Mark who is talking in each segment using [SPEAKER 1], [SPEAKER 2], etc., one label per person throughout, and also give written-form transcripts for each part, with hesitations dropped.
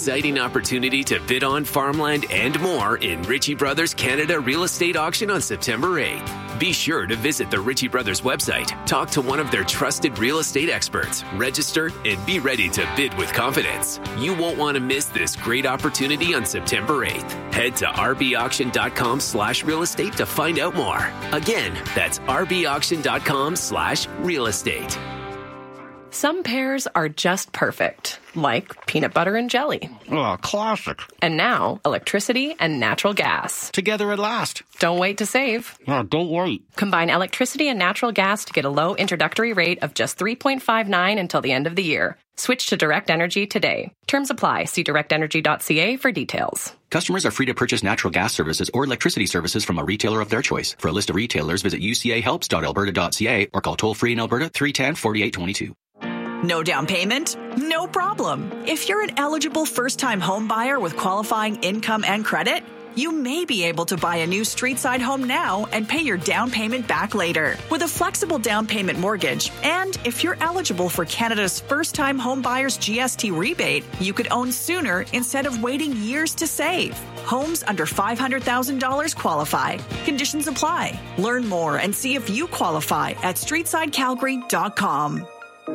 [SPEAKER 1] exciting opportunity to bid on farmland and more in Ritchie Brothers Canada Real Estate Auction on September 8th. Be sure to visit the Ritchie Brothers website, talk to one of their trusted real estate experts, register, and be ready to bid with confidence. You won't want to miss this great opportunity on September 8th. Head to rbauction.com/real estate to find out more. Again, that's rbauction.com/real estate.
[SPEAKER 2] Some pairs are just perfect, like peanut butter and jelly.
[SPEAKER 3] Oh, classic.
[SPEAKER 2] And now, electricity and natural gas.
[SPEAKER 3] Together at last.
[SPEAKER 2] Don't wait to save.
[SPEAKER 3] Oh, don't wait.
[SPEAKER 2] Combine electricity and natural gas to get a low introductory rate of just $3.59 until the end of the year. Switch to Direct Energy today. Terms apply. See directenergy.ca for details.
[SPEAKER 4] Customers are free to purchase natural gas services or electricity services from a retailer of their choice. For a list of retailers, visit ucahelps.alberta.ca or call toll-free in Alberta 310-4822.
[SPEAKER 5] No down payment? No problem. If you're an eligible first-time home buyer with qualifying income and credit, you may be able to buy a new street-side home now and pay your down payment back later with a flexible down payment mortgage. And if you're eligible for Canada's first-time home buyers GST rebate, you could own sooner instead of waiting years to save. Homes under $500,000 qualify. Conditions apply. Learn more and see if you qualify at streetsidecalgary.com.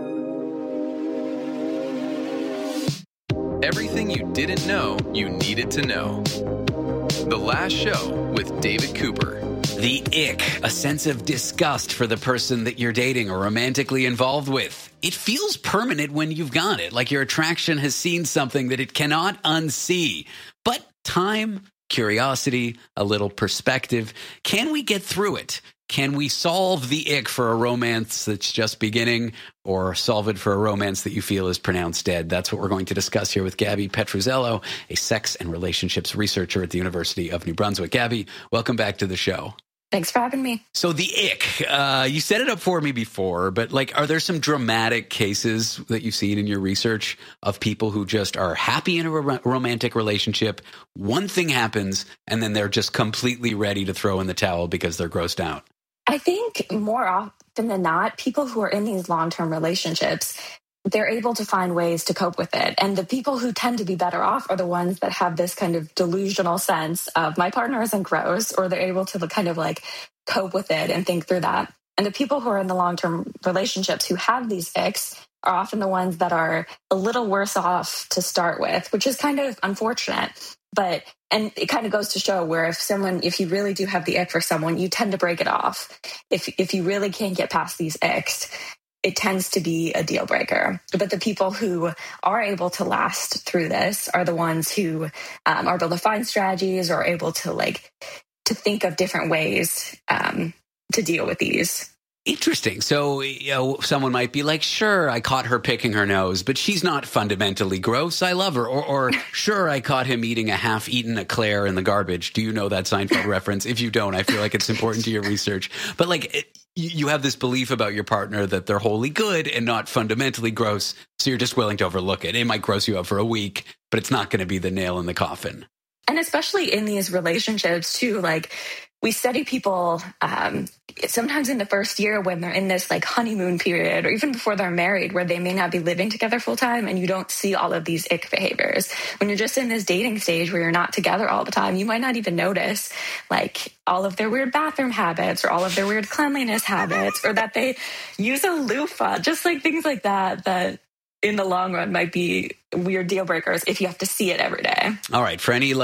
[SPEAKER 6] Everything you didn't know you needed to know. The Last Show with David Cooper.
[SPEAKER 7] The ick, a sense of disgust for the person that you're dating or romantically involved with. It feels permanent when you've got it, like your attraction has seen something that it cannot unsee. But time, curiosity, a little perspective. Can we get through it? Can we solve the ick for a romance that's just beginning, or solve it for a romance that you feel is pronounced dead? That's what we're going to discuss here with Gabby Petruzzello, a sex and relationships researcher at the University of New Brunswick. Gabby, welcome back to the show.
[SPEAKER 8] Thanks for having me.
[SPEAKER 7] So the ick, you set it up for me before, but are there some dramatic cases that you've seen in your research of people who just are happy in a romantic relationship? One thing happens and then they're just completely ready to throw in the towel because they're grossed out.
[SPEAKER 8] I think more often than not, people who are in these long-term relationships, they're able to find ways to cope with it. And the people who tend to be better off are the ones that have this kind of delusional sense of my partner isn't gross, or they're able to kind of cope with it and think through that. And the people who are in the long-term relationships who have these icks are often the ones that are a little worse off to start with, which is kind of unfortunate. And it kind of goes to show where if you really do have the ick for someone, you tend to break it off. If you really can't get past these icks, it tends to be a deal breaker. But the people who are able to last through this are the ones who are able to find strategies or are able to think of different ways to deal with these.
[SPEAKER 7] Interesting. So, someone might be like, sure, I caught her picking her nose, but she's not fundamentally gross. I love her. Or sure, I caught him eating a half-eaten eclair in the garbage. Do you know that Seinfeld reference? If you don't, I feel like it's important to your research. But you have this belief about your partner that they're wholly good and not fundamentally gross, so you're just willing to overlook it. It might gross you out for a week, but it's not going to be the nail in the coffin.
[SPEAKER 8] And especially in these relationships, too, we study people sometimes in the first year when they're in this honeymoon period, or even before they're married, where they may not be living together full time, and you don't see all of these ick behaviors. When you're just in this dating stage where you're not together all the time, you might not even notice all of their weird bathroom habits or all of their weird cleanliness habits, or that they use a loofah, just things like that in the long run might be weird deal breakers if you have to see it every day.
[SPEAKER 7] All right. For any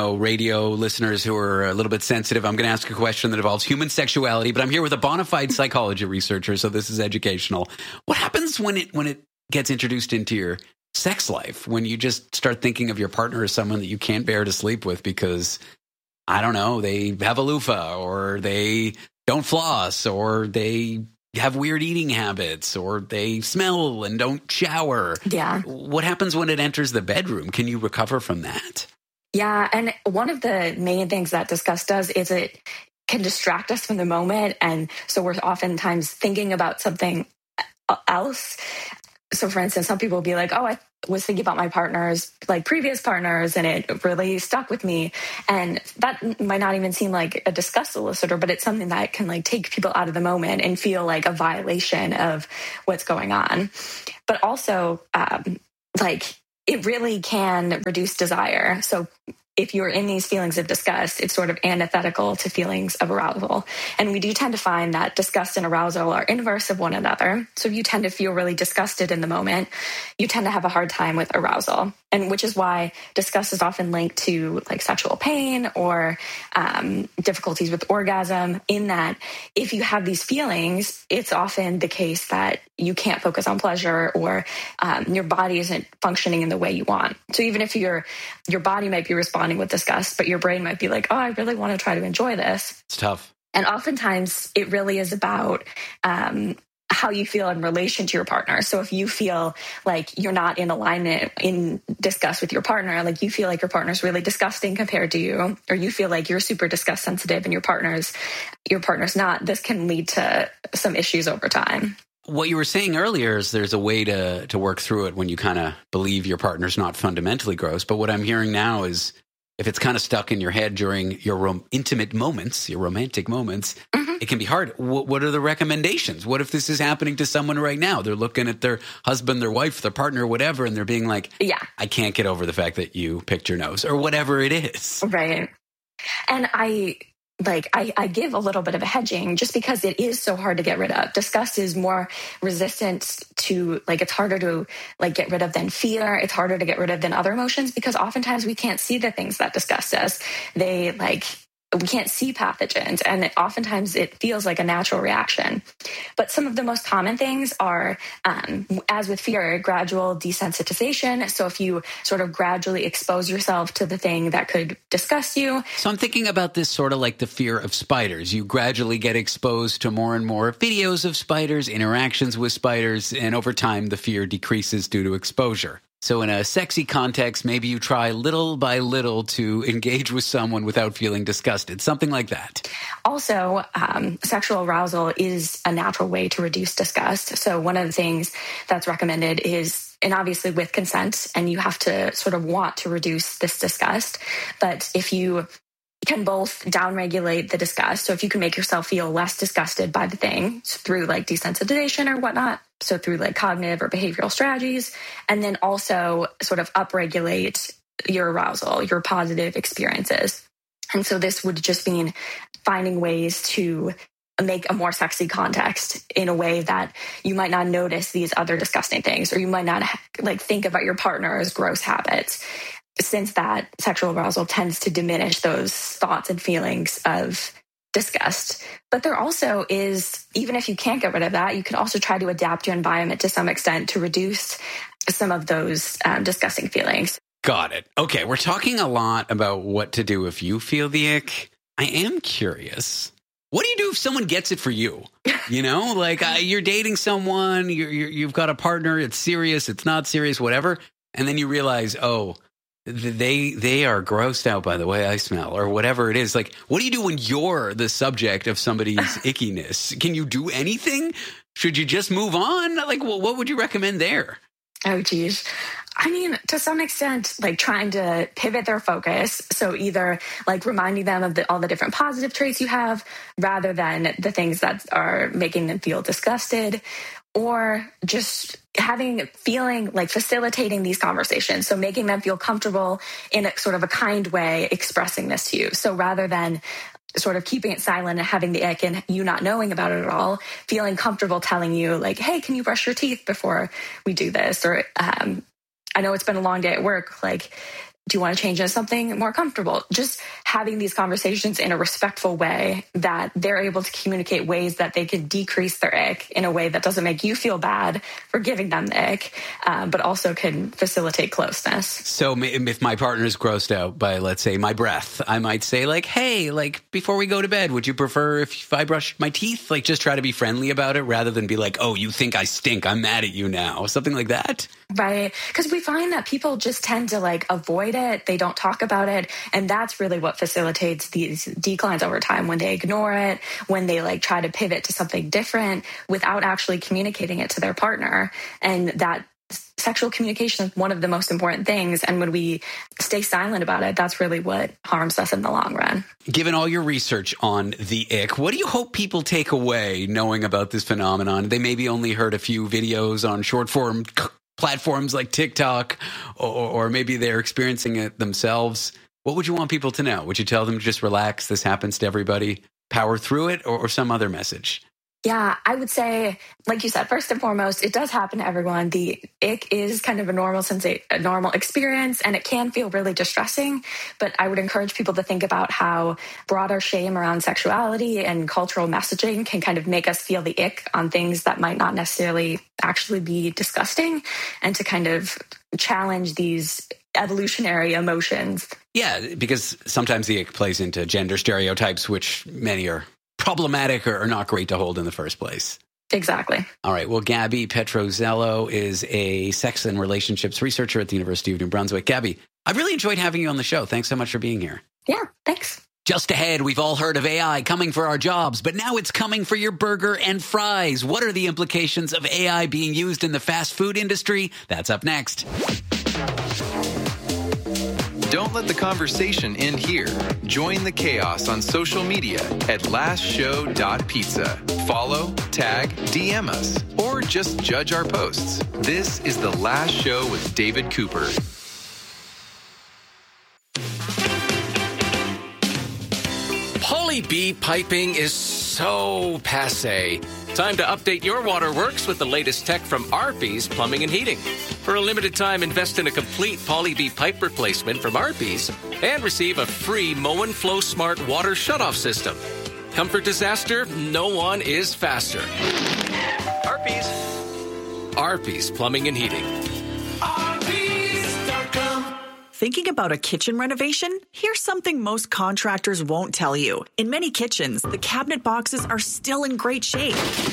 [SPEAKER 7] radio listeners who are a little bit sensitive, I'm going to ask a question that involves human sexuality, but I'm here with a bona fide psychology researcher, so this is educational. What happens when it gets introduced into your sex life, when you just start thinking of your partner as someone that you can't bear to sleep with because, I don't know, they have a loofah, or they don't floss, or they have weird eating habits, or they smell and don't shower?
[SPEAKER 8] Yeah.
[SPEAKER 7] What happens when it enters the bedroom? Can you recover from that?
[SPEAKER 8] Yeah. And one of the main things that disgust does is it can distract us from the moment. And so we're oftentimes thinking about something else. So for instance, some people will be like, oh, I was thinking about my partners, previous partners, and it really stuck with me. And that might not even seem like a disgust elicitor, but it's something that can take people out of the moment and feel like a violation of what's going on. But also, it really can reduce desire. So if you're in these feelings of disgust, it's sort of antithetical to feelings of arousal. And we do tend to find that disgust and arousal are inverse of one another. So if you tend to feel really disgusted in the moment, you tend to have a hard time with arousal. And which is why disgust is often linked to like sexual pain or difficulties with orgasm, in that if you have these feelings, it's often the case that you can't focus on pleasure, or your body isn't functioning in the way you want. So even if your body might be responding with disgust, but your brain might be like, oh, I really want to try to enjoy this.
[SPEAKER 7] It's tough.
[SPEAKER 8] And oftentimes it really is about how you feel in relation to your partner. So if you feel like you're not in alignment, in disgust with your partner, like you feel like your partner's really disgusting compared to you, or you feel like you're super disgust sensitive and your partner's not, this can lead to some issues over time.
[SPEAKER 7] What you were saying earlier is there's a way to work through it when you kind of believe your partner's not fundamentally gross. But what I'm hearing now is if it's kind of stuck in your head during your intimate moments, your romantic moments, it can be hard. What are the recommendations? What if this is happening to someone right now? They're looking at their husband, their wife, their partner, whatever, and they're being like, yeah, I can't get over the fact that you picked your nose, or whatever it is.
[SPEAKER 8] Right. And I give a little bit of a hedging just because it is so hard to get rid of. Disgust is more resistant to, like, it's harder to like get rid of than fear. It's harder to get rid of than other emotions because oftentimes we can't see the things that disgust us. We can't see pathogens, and oftentimes it feels like a natural reaction. But some of the most common things are, as with fear, gradual desensitization. So if you sort of gradually expose yourself to the thing that could disgust you.
[SPEAKER 7] So I'm thinking about this sort of like the fear of spiders. You gradually get exposed to more and more videos of spiders, interactions with spiders, and over time the fear decreases due to exposure. So in a sexy context, maybe you try little by little to engage with someone without feeling disgusted, something like that.
[SPEAKER 8] Also, sexual arousal is a natural way to reduce disgust. So one of the things that's recommended is, and obviously with consent, and you have to sort of want to reduce this disgust, but if you can both downregulate the disgust. So if you can make yourself feel less disgusted by the thing through like desensitization or whatnot, so through like cognitive or behavioral strategies, and then also sort of upregulate your arousal, your positive experiences. And so this would just mean finding ways to make a more sexy context in a way that you might not notice these other disgusting things, or you might not like think about your partner's gross habits, since that sexual arousal tends to diminish those thoughts and feelings of disgust. But there also is, even if you can't get rid of that, you can also try to adapt your environment to some extent to reduce some of those disgusting feelings.
[SPEAKER 7] Got it. Okay, we're talking a lot about what to do if you feel the ick. I am curious. What do you do if someone gets it for you? You know, like you're dating someone, you've got a partner, it's serious, it's not serious, whatever. And then you realize, oh, they are grossed out by the way I smell, or whatever it is. Like, what do you do when you're the subject of somebody's ickiness? Can you do anything? Should you just move on? Like, what would you recommend there?
[SPEAKER 8] Oh, geez. I mean, to some extent, like trying to pivot their focus. So either like reminding them of all the different positive traits you have rather than the things that are making them feel disgusted, or just feeling like facilitating these conversations. So making them feel comfortable in a sort of a kind way, expressing this to you. So rather than sort of keeping it silent and having the ick and you not knowing about it at all, feeling comfortable telling you like, hey, can you brush your teeth before we do this? Or I know it's been a long day at work. Like, do you want to change into something more comfortable? Just having these conversations in a respectful way that they're able to communicate ways that they can decrease their ick in a way that doesn't make you feel bad for giving them the ick, but also can facilitate closeness.
[SPEAKER 7] So if my partner's grossed out by, let's say, my breath, I might say like, hey, like before we go to bed, would you prefer if I brush my teeth? Like just try to be friendly about it rather than be like, oh, you think I stink, I'm mad at you now. Something like that.
[SPEAKER 8] Right. Because we find that people just tend to like avoid it. They don't talk about it. And that's really what facilitates these declines over time, when they ignore it, when they like try to pivot to something different without actually communicating it to their partner. And that sexual communication is one of the most important things. And when we stay silent about it, that's really what harms us in the long run.
[SPEAKER 7] Given all your research on the ick, what do you hope people take away knowing about this phenomenon? They maybe only heard a few videos on short form platforms like TikTok, or maybe they're experiencing it themselves. What would you want people to know? Would you tell them to just relax, this happens to everybody, power through it, or some other message?
[SPEAKER 8] Yeah, I would say, like you said, first and foremost, it does happen to everyone. The ick is kind of a normal experience, and it can feel really distressing. But I would encourage people to think about how broader shame around sexuality and cultural messaging can kind of make us feel the ick on things that might not necessarily actually be disgusting, and to kind of challenge these evolutionary emotions.
[SPEAKER 7] Yeah, because sometimes the ick plays into gender stereotypes, which many are problematic or not great to hold in the first place.
[SPEAKER 8] Exactly.
[SPEAKER 7] All right. Well, Gabby Petrozello is a sex and relationships researcher at the University of New Brunswick. Gabby, I really enjoyed having you on the show. Thanks so much for being here.
[SPEAKER 8] Yeah, thanks.
[SPEAKER 7] Just ahead, we've all heard of AI coming for our jobs, but now it's coming for your burger and fries. What are the implications of AI being used in the fast food industry? That's up next.
[SPEAKER 6] Don't let the conversation end here. Join the chaos on social media at lastshow.pizza. Follow, tag, DM us, or just judge our posts. This is The Last Show with David Cooper.
[SPEAKER 9] Poly B piping is so passé. Time to update your waterworks with the latest tech from Arby's Plumbing and Heating. For a limited time, invest in a complete Poly B pipe replacement from Arby's and receive a free Moen Flow Smart water shutoff system. Comfort disaster, no one is faster. Arby's Plumbing and Heating.
[SPEAKER 5] Thinking about a kitchen renovation? Here's something most contractors won't tell you. In many kitchens, the cabinet boxes are still in great shape.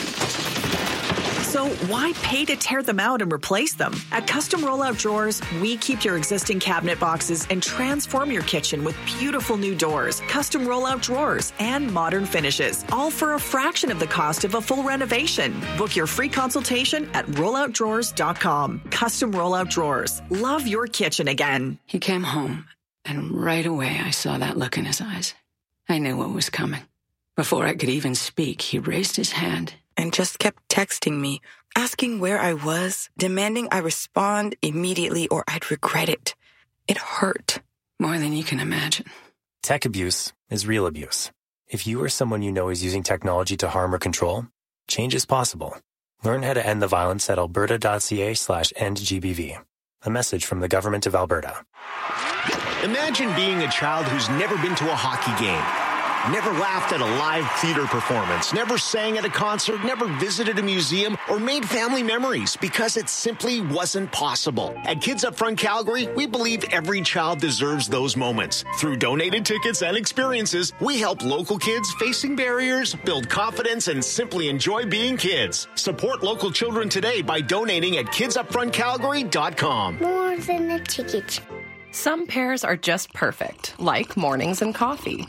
[SPEAKER 5] So why pay to tear them out and replace them? At Custom Rollout Drawers, we keep your existing cabinet boxes and transform your kitchen with beautiful new doors, custom rollout drawers, and modern finishes, all for a fraction of the cost of a full renovation. Book your free consultation at rolloutdrawers.com. Custom Rollout Drawers. Love your kitchen again.
[SPEAKER 10] He came home, and right away I saw that look in his eyes. I knew what was coming. Before I could even speak, he raised his hand
[SPEAKER 11] and just kept texting me, asking where I was, demanding I respond immediately or I'd regret it. It hurt.
[SPEAKER 10] More than you can imagine.
[SPEAKER 12] Tech abuse is real abuse. If you or someone you know is using technology to harm or control, change is possible. Learn how to end the violence at alberta.ca/endgbv. A message from the Government of Alberta.
[SPEAKER 13] Imagine being a child who's never been to a hockey game. Never laughed at a live theater performance, never sang at a concert, never visited a museum, or made family memories because it simply wasn't possible. At Kids Up Front Calgary, we believe every child deserves those moments. Through donated tickets and experiences, we help local kids facing barriers build confidence and simply enjoy being kids. Support local children today by donating at kidsupfrontcalgary.com.
[SPEAKER 14] More than a ticket.
[SPEAKER 2] Some pairs are just perfect, like mornings and coffee.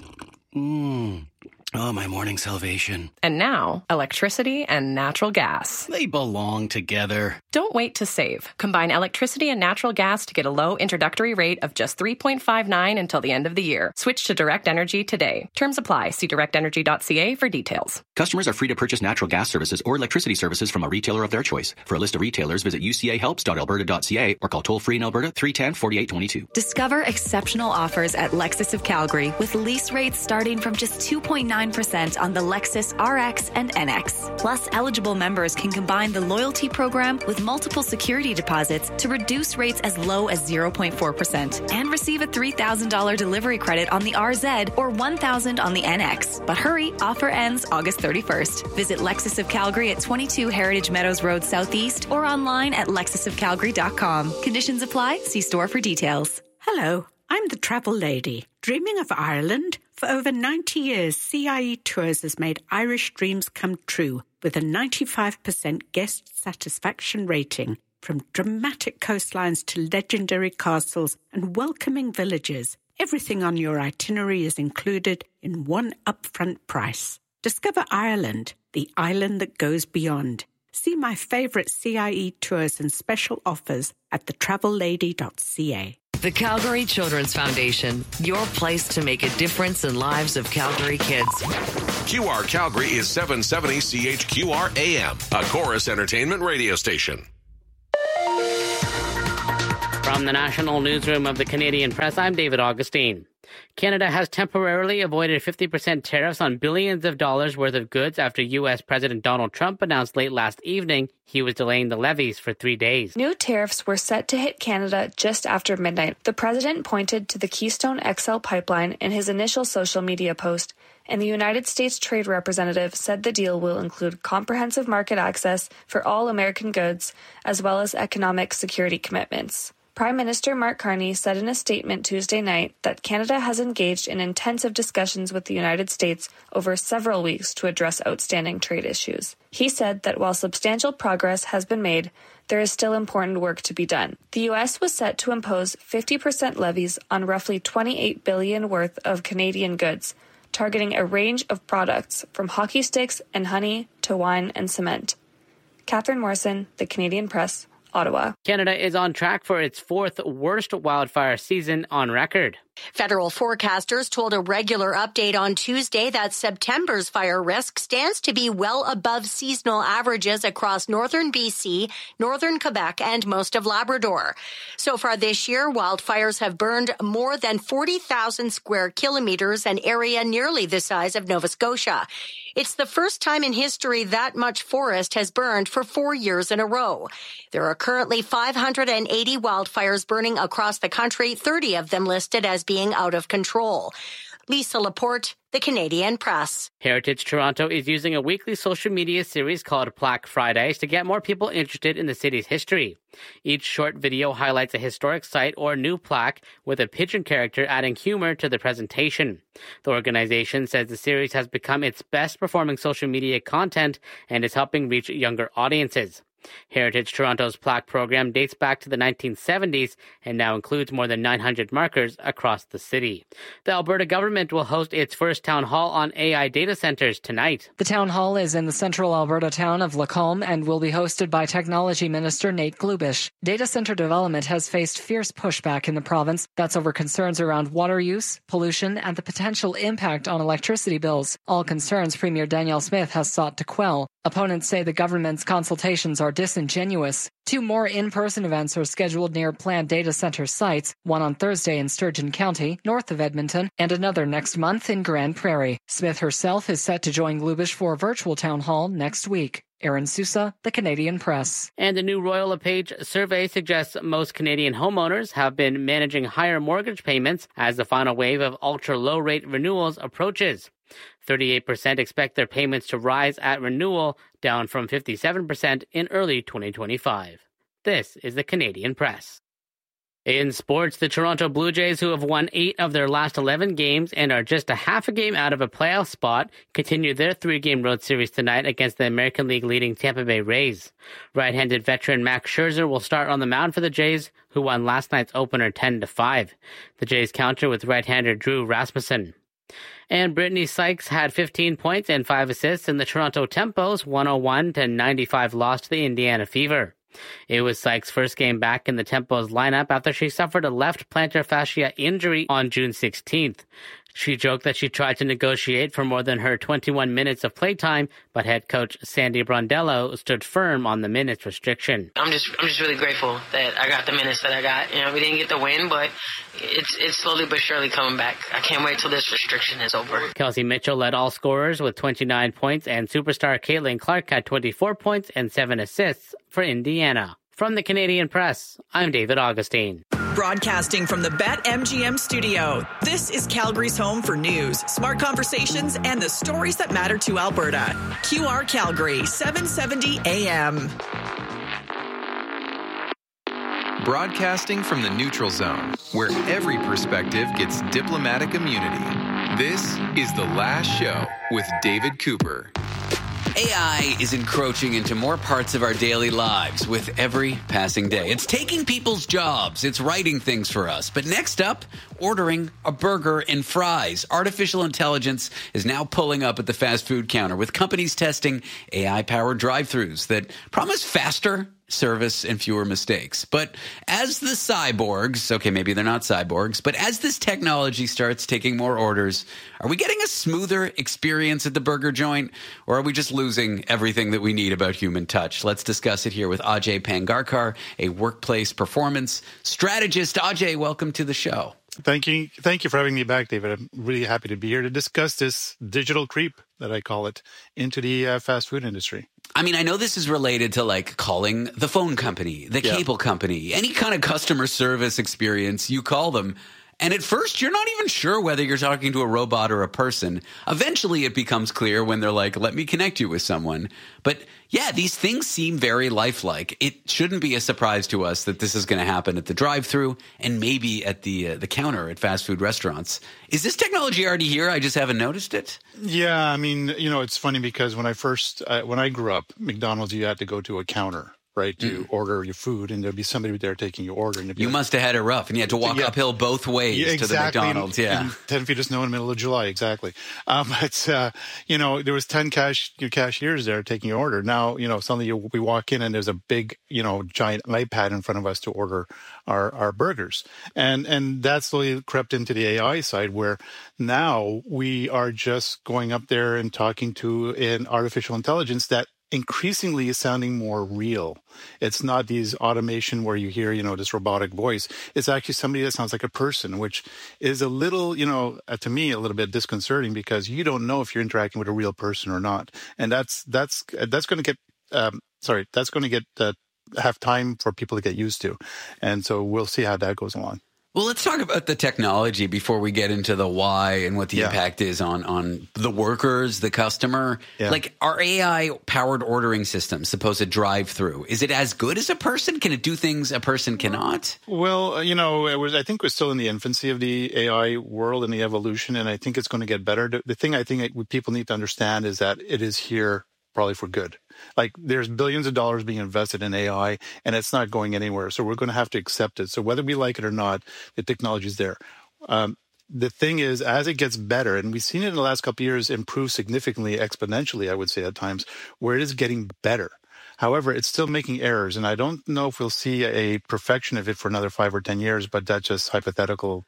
[SPEAKER 3] Oh, my morning salvation.
[SPEAKER 2] And now, electricity and natural gas.
[SPEAKER 3] They belong together.
[SPEAKER 2] Don't wait to save. Combine electricity and natural gas to get a low introductory rate of just $3.59 until the end of the year. Switch to Direct Energy today. Terms apply. See directenergy.ca for details.
[SPEAKER 4] Customers are free to purchase natural gas services or electricity services from a retailer of their choice. For a list of retailers, visit ucahelps.alberta.ca or call toll-free in Alberta 310-4822.
[SPEAKER 15] Discover exceptional offers at Lexus of Calgary with lease rates starting from just 2.9% on the Lexus RX and NX. Plus, eligible members can combine the loyalty program with multiple security deposits to reduce rates as low as 0.4% and receive a $3,000 delivery credit on the RZ or $1,000 on the NX. But hurry, offer ends August 31st. Visit Lexus of Calgary at 22 Heritage Meadows Road Southeast or online at lexusofcalgary.com. Conditions apply. See store for details.
[SPEAKER 16] Hello, I'm the travel lady. Dreaming of Ireland? For over 90 years, CIE Tours has made Irish dreams come true with a 95% guest satisfaction rating. From dramatic coastlines to legendary castles and welcoming villages, everything on your itinerary is included in one upfront price. Discover Ireland, the island that goes beyond. See my favourite CIE Tours and special offers at thetravellady.ca.
[SPEAKER 17] The Calgary Children's Foundation, your place to make a difference in lives of Calgary kids.
[SPEAKER 18] QR Calgary is 770 CHQR AM, a Chorus Entertainment radio station.
[SPEAKER 14] From the National Newsroom of the Canadian Press, I'm David Augustine. Canada has temporarily avoided 50% tariffs on billions of dollars worth of goods after U.S. President Donald Trump announced late last evening he was delaying the levies for 3 days.
[SPEAKER 19] New tariffs were set to hit Canada just after midnight. The president pointed to the Keystone XL pipeline in his initial social media post, and the United States Trade Representative said the deal will include comprehensive market access for all American goods, as well as economic security commitments. Prime Minister Mark Carney said in a statement Tuesday night that Canada has engaged in intensive discussions with the United States over several weeks to address outstanding trade issues. He said that while substantial progress has been made, there is still important work to be done. The U.S. was set to impose 50% levies on roughly $28 billion worth of Canadian goods, targeting a range of products from hockey sticks and honey to wine and cement. Catherine Morrison, The Canadian Press, Ottawa.
[SPEAKER 14] Canada is on track for its fourth worst wildfire season on record.
[SPEAKER 20] Federal forecasters told a regular update on Tuesday that September's fire risk stands to be well above seasonal averages across northern BC, northern Quebec, and most of Labrador. So far this year, wildfires have burned more than 40,000 square kilometers, an area nearly the size of Nova Scotia. It's the first time in history that much forest has burned for 4 years in a row. There are currently 580 wildfires burning across the country, 30 of them listed as being out of control. Lisa Laporte, The Canadian Press.
[SPEAKER 14] Heritage Toronto is using a weekly social media series called Plaque Fridays to get more people interested in the city's history. Each short video highlights a historic site or new plaque with a pigeon character adding humor to the presentation. The organization says the series has become its best performing social media content and is helping reach younger audiences. Heritage Toronto's plaque program dates back to the 1970s and now includes more than 900 markers across the city. The Alberta government will host its first town hall on AI data centers tonight.
[SPEAKER 21] The town hall is in the central Alberta town of Lacombe and will be hosted by Technology Minister Nate Glubish. Data center development has faced fierce pushback in the province. That's over concerns around water use, pollution, and the potential impact on electricity bills. All concerns Premier Danielle Smith has sought to quell. Opponents say the government's consultations are disingenuous. 2 more in-person events are scheduled near planned data center sites, one on Thursday in Sturgeon County, north of Edmonton, and another next month in Grand Prairie. Smith herself is set to join Glubish for a virtual town hall next week. Aaron Sousa, The Canadian Press.
[SPEAKER 14] And the new Royal LePage survey suggests most Canadian homeowners have been managing higher mortgage payments as the final wave of ultra-low-rate renewals approaches. 38% expect their payments to rise at renewal, down from 57% in early 2025. This is The Canadian Press. In sports, the Toronto Blue Jays, who have won 8 of their last 11 games and are just a half a game out of a playoff spot, continue their 3-game road series tonight against the American League leading Tampa Bay Rays. Right-handed veteran Max Scherzer will start on the mound for the Jays, who won last night's opener 10-5. The Jays counter with right-hander Drew Rasmussen. And Brittany Sykes had 15 points and 5 assists in the Toronto Tempo's 101-95 loss to the Indiana Fever. It was Sykes' first game back in the Tempo's lineup after she suffered a left plantar fascia injury on June 16th. She joked that she tried to negotiate for more than her 21 minutes of playtime, but head coach Sandy Brondello stood firm on the minutes restriction.
[SPEAKER 22] I'm just really grateful that I got the minutes that I got. You know, we didn't get the win, but it's slowly but surely coming back. I can't wait till this restriction is over.
[SPEAKER 14] Kelsey Mitchell led all scorers with 29 points, and superstar Caitlin Clark had 24 points and 7 assists for Indiana. From the Canadian Press, I'm David Augustine.
[SPEAKER 5] Broadcasting from the BetMGM studio, this is Calgary's home for news, smart conversations, and the stories that matter to Alberta. QR Calgary, 770 AM.
[SPEAKER 6] Broadcasting from the neutral zone, where every perspective gets diplomatic immunity. This is The Last Show with David Cooper.
[SPEAKER 7] AI is encroaching into more parts of our daily lives with every passing day. It's taking people's jobs. It's writing things for us. But next up, ordering a burger and fries. Artificial intelligence is now pulling up at the fast food counter with companies testing AI-powered drive-thrus that promise faster service and fewer mistakes. But as the cyborgs, okay, maybe they're not cyborgs, but as this technology starts taking more orders, are we getting a smoother experience at the burger joint, or are we just losing everything that we need about human touch? Let's discuss it here with Ajay Pangarkar, a workplace performance strategist. Ajay, welcome to the show.
[SPEAKER 1] Thank you for having me back, David. I'm really happy to be here to discuss this digital creep, that I call it, into the fast food industry.
[SPEAKER 7] I mean, I know this is related to like calling the phone company, the cable company, any kind of customer service experience, you call them. And at first, you're not even sure whether you're talking to a robot or a person. Eventually, it becomes clear when they're like, let me connect you with someone. But yeah, these things seem very lifelike. It shouldn't be a surprise to us that this is going to happen at the drive-thru and maybe at the counter at fast food restaurants. Is this technology already here? I just haven't noticed it.
[SPEAKER 1] Yeah, I mean, it's funny because when I grew up, McDonald's, you had to go to a counter, right, to order your food, and there'd be somebody there taking your order. And
[SPEAKER 7] you must have had it rough, and you had to walk uphill both ways to the McDonald's.
[SPEAKER 1] And 10 feet of snow in the middle of July, exactly. But there was 10 cashiers there taking your order. Now, suddenly we walk in and there's a big, giant iPad in front of us to order our burgers. And that slowly crept into the AI side, where now we are just going up there and talking to an artificial intelligence that increasingly is sounding more real. It's not these automation where you hear, this robotic voice. It's actually somebody that sounds like a person, which is a little, to me, a little bit disconcerting, because you don't know if you're interacting with a real person or not. And that's going to have time for people to get used to. And so we'll see how that goes along.
[SPEAKER 7] Well, let's talk about the technology before we get into the why and what the impact is on the workers, the customer. Yeah. Like, our AI-powered ordering system, supposed to drive through, is it as good as a person? Can it do things a person cannot?
[SPEAKER 1] Well, I think we're still in the infancy of the AI world and the evolution, and I think it's going to get better. The thing I think people need to understand is that it is here probably for good. Like, there's billions of dollars being invested in AI, and it's not going anywhere. So we're going to have to accept it. So whether we like it or not, the technology is there. The thing is, as it gets better, and we've seen it in the last couple of years improve significantly, exponentially, I would say at times, where it is getting better. However, it's still making errors, and I don't know if we'll see a perfection of it for another 5 or 10 years, but that's just hypothetical,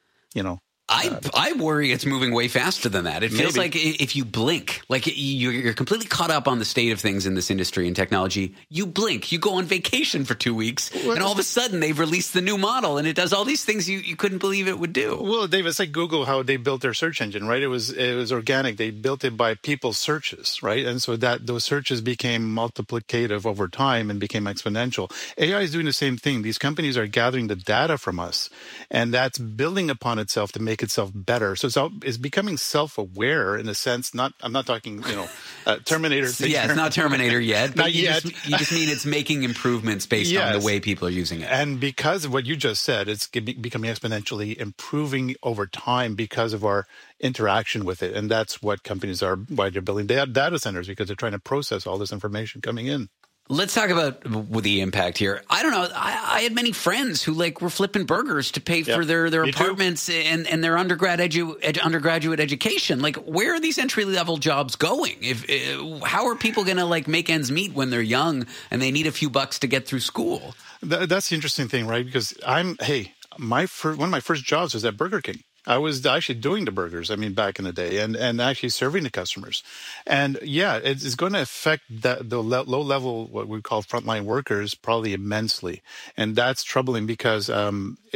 [SPEAKER 7] I worry it's moving way faster than that. It feels like if you blink, like you're completely caught up on the state of things in this industry and technology. You blink, you go on vacation for 2 weeks, and all of a sudden they've released the new model, and it does all these things you couldn't believe it would do.
[SPEAKER 1] Well, Dave, it's like Google, how they built their search engine, right? It was organic. They built it by people's searches, right? And so those searches became multiplicative over time and became exponential. AI is doing the same thing. These companies are gathering the data from us, and that's building upon itself to make itself better. So it's becoming self-aware in a sense. I'm not talking, Terminator.
[SPEAKER 7] Yeah, it's not Terminator yet.
[SPEAKER 1] Not yet.
[SPEAKER 7] You just mean it's making improvements based on the way people are using it.
[SPEAKER 1] And because of what you just said, it's becoming exponentially improving over time because of our interaction with it. And that's what companies are, why they're building data centers, because they're trying to process all this information coming in.
[SPEAKER 7] Let's talk about the impact here. I don't know. I had many friends who were flipping burgers to pay for their apartments and their undergraduate education. Like, where are these entry level jobs going? How are people going to make ends meet when they're young and they need a few bucks to get through school?
[SPEAKER 1] That's the interesting thing, right? Because one of my first jobs was at Burger King. I was actually doing the burgers, back in the day, and actually serving the customers. And yeah, it's going to affect the low level, what we call frontline workers, probably immensely. And that's troubling because a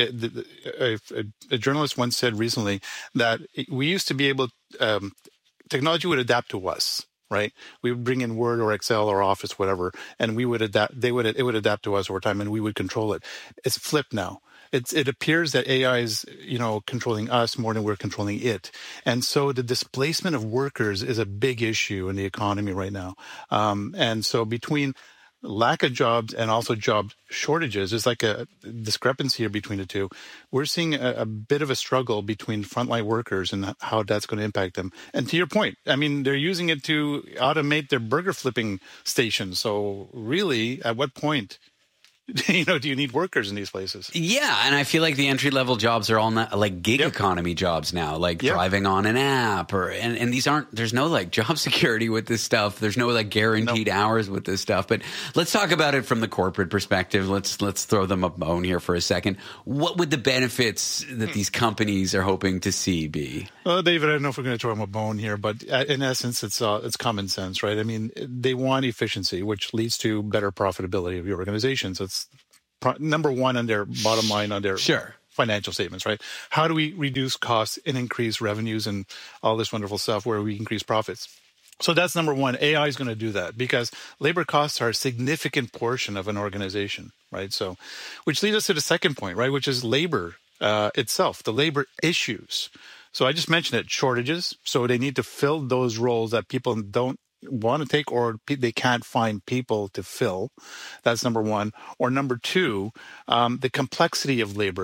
[SPEAKER 1] journalist once said recently that we used to be able, technology would adapt to us. Right, we would bring in Word or Excel or Office, whatever, and we would adapt. It would adapt to us over time, and we would control it. It's flipped now. It appears that AI is, controlling us more than we're controlling it. And so the displacement of workers is a big issue in the economy right now. And so between lack of jobs and also job shortages, there's like a discrepancy here between the two. We're seeing a bit of a struggle between frontline workers and how that's going to impact them. And to your point, they're using it to automate their burger flipping stations. So really, at what point do you need workers in these places?
[SPEAKER 7] Yeah, and I feel like the entry-level jobs are all not, like gig economy jobs now, like driving on an app, and these aren't. There's no like job security with this stuff. There's no like guaranteed hours with this stuff. But let's talk about it from the corporate perspective. Let's throw them a bone here for a second. What would the benefits that these companies are hoping to see be?
[SPEAKER 1] Well, David, I don't know if we're going to throw them a bone here, but in essence, it's common sense, right? I mean, they want efficiency, which leads to better profitability of your organization. So it's number one on their bottom line on their financial statements, right? How do we reduce costs and increase revenues and all this wonderful stuff where we increase profits? So that's number one. AI is going to do that because labor costs are a significant portion of an organization, right? So, which leads us to the second point, right? Which is labor itself, the labor issues. So I just mentioned it, shortages. So they need to fill those roles that people don't want to take or they can't find people to fill. That's number one. Or number two, the complexity of labor,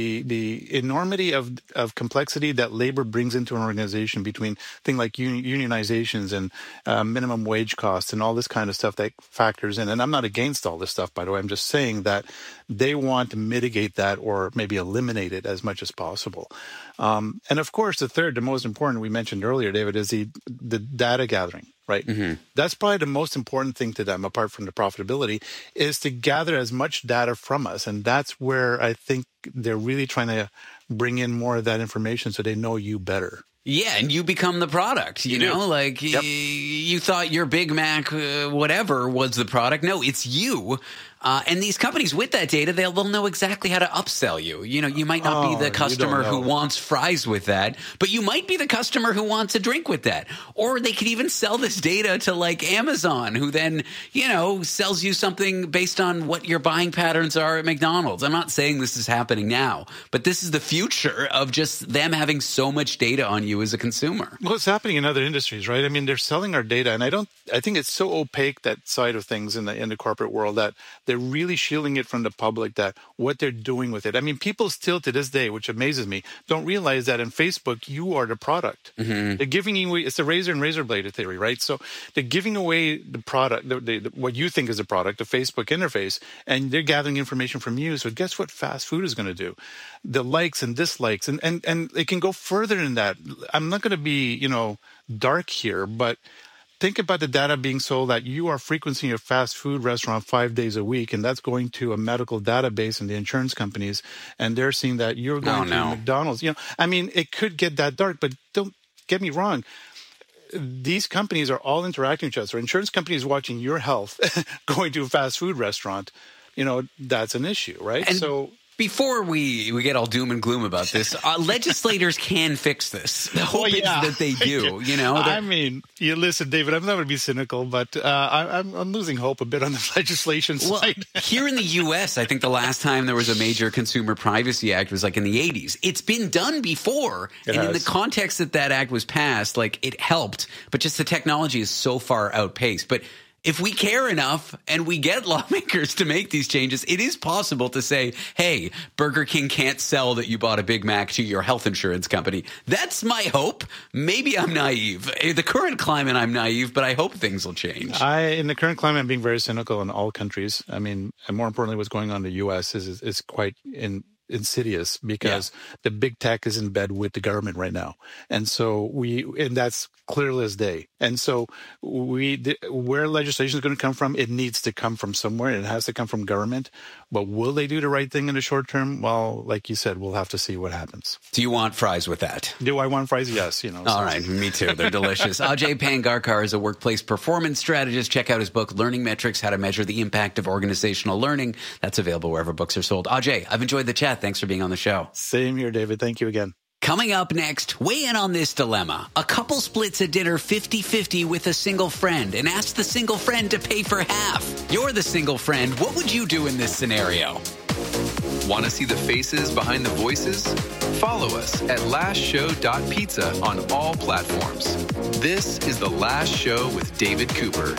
[SPEAKER 1] the enormity of complexity that labor brings into an organization between things like unionizations and minimum wage costs and all this kind of stuff that factors in. And I'm not against all this stuff, by the way. I'm just saying that they want to mitigate that or maybe eliminate it as much as possible. And of course, the third, the most important we mentioned earlier, David, is the data gathering. Right. Mm-hmm. That's probably the most important thing to them, apart from the profitability, is to gather as much data from us. And that's where I think they're really trying to bring in more of that information so they know you better.
[SPEAKER 7] Yeah, and you become the product, you know? Like, you thought your Big Mac whatever was the product. No, it's you. And these companies with that data, they'll know exactly how to upsell you. You know, you might not be the customer who wants fries with that, but you might be the customer who wants a drink with that. Or they could even sell this data to like Amazon, who then, sells you something based on what your buying patterns are at McDonald's. I'm not saying this is happening now, but this is the future of just them having so much data on you as a consumer.
[SPEAKER 1] Well, it's happening in other industries, right? I mean, they're selling our data, and I think it's so opaque, that side of things in the corporate world, that they're really shielding it from the public, that what they're doing with it. I mean, people still to this day, which amazes me, don't realize that in Facebook, you are the product. Mm-hmm. They're giving you, it's the razor and razor blade theory, right? So they're giving away the product, what you think is a product, the Facebook interface, and they're gathering information from you. So guess what fast food is going to do? The likes and dislikes, and it can go further than that. I'm not going to be, dark here, but think about the data being sold that you are frequenting a fast food restaurant 5 days a week, and that's going to a medical database and the insurance companies, and they're seeing that you're going to McDonald's. I mean, it could get that dark, but don't get me wrong. These companies are all interacting with each other. Insurance companies watching your health going to a fast food restaurant, that's an issue, right?
[SPEAKER 7] And before we get all doom and gloom about this, legislators can fix this. The hope is that they do,
[SPEAKER 1] I mean, listen, David, I'm not going to be cynical, but I'm losing hope a bit on the legislation side.
[SPEAKER 7] Here in the U.S., I think the last time there was a major Consumer Privacy Act was like in the 80s. It's been done before. In the context that act was passed, like it helped, but just the technology is so far outpaced. But if we care enough and we get lawmakers to make these changes, it is possible to say, hey, Burger King can't sell that you bought a Big Mac to your health insurance company. That's my hope. Maybe I'm naive. In the current climate, I'm naive, but I hope things will change.
[SPEAKER 1] In the current climate, I'm being very cynical in all countries. I mean, and more importantly, what's going on in the U.S. is quite insidious because the big tech is in bed with the government right now. And so and that's clear as day. And so where legislation is going to come from, it needs to come from somewhere. It has to come from government. But will they do the right thing in the short term? Well, like you said, we'll have to see what happens.
[SPEAKER 7] Do you want fries with that?
[SPEAKER 1] Do I want fries? Yes.
[SPEAKER 7] All right. Me too. They're delicious. Ajay Pangarkar is a workplace performance strategist. Check out his book, Learning Metrics, How to Measure the Impact of Organizational Learning. That's available wherever books are sold. Ajay, I've enjoyed the chat. Thanks for being on the show.
[SPEAKER 1] Same here, David. Thank you again.
[SPEAKER 7] Coming up next, weigh in on this dilemma. A couple splits a dinner 50-50 with a single friend and asks the single friend to pay for half. You're the single friend. What would you do in this scenario?
[SPEAKER 6] Want to see the faces behind the voices? Follow us at lastshow.pizza on all platforms. This is The Last Show with David Cooper.